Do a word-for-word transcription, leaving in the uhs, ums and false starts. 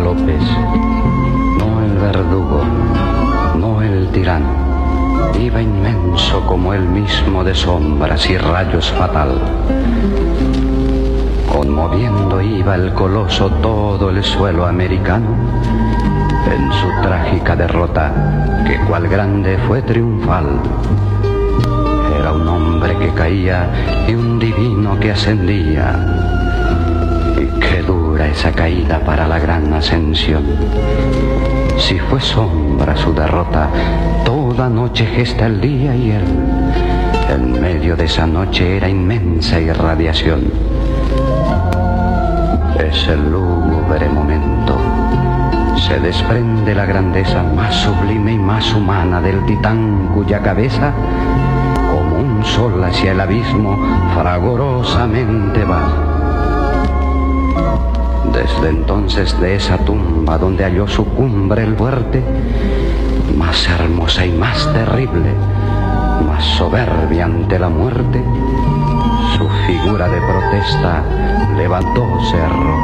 López, no el verdugo, no el tirano, iba inmenso como él mismo de sombras y rayos fatal. Conmoviendo iba el coloso todo el suelo americano en su trágica derrota, que cual grande fue triunfal. Era un hombre que caía y un divino que ascendía, y qué dura esa caída para la gran ascensión. Si fue sombra su derrota, toda noche gesta el día, y él, en medio de esa noche, era inmensa irradiación. Es el lúgubre momento, se desprende la grandeza más sublime y más humana del titán cuya cabeza, como un sol hacia el abismo, fragorosamente va. Desde entonces de esa tumba donde halló su cumbre el fuerte, más hermosa y más terrible, más soberbia ante la muerte, su figura de protesta levantó cerro